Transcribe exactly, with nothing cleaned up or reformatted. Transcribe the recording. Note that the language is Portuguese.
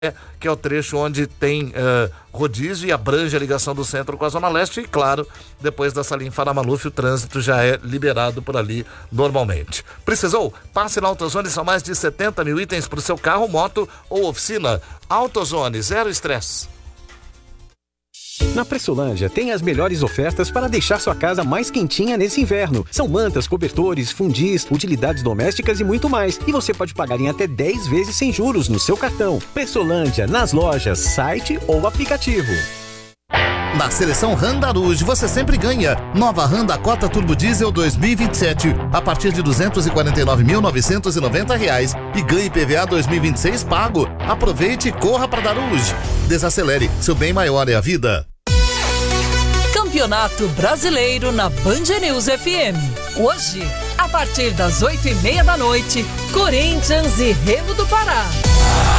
que é o trecho onde tem uh, rodízio e abrange a ligação do centro com a Zona Leste. E claro, depois da salinha Fara Maluf, o trânsito já é liberado por ali normalmente. Precisou? Passe na AutoZone, são mais de setenta mil itens para o seu carro, moto ou oficina. AutoZone, zero estresse. Na Pressolândia tem as melhores ofertas para deixar sua casa mais quentinha nesse inverno. São mantas, cobertores, fundis, utilidades domésticas e muito mais. E você pode pagar em até dez vezes sem juros no seu cartão. Pressolândia, nas lojas, site ou aplicativo. Na seleção Randaruj você sempre ganha. Nova Randa Cota Turbo Diesel dois mil e vinte e sete a partir de duzentos e quarenta e nove mil novecentos e noventa reais e ganhe I P V A dois mil e vinte e seis pago. Aproveite e corra para Daruj. Desacelere, seu bem maior é a vida. Campeonato Brasileiro na Band News F M. Hoje, a partir das oito e meia da noite, Corinthians e Remo do Pará.